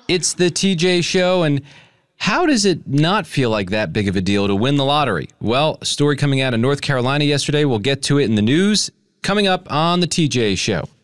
It's the TJ Show, and how does it not feel like that big of a deal to win the lottery? Well, a story coming out of North Carolina yesterday. We'll get to it in the news coming up on the TJ Show.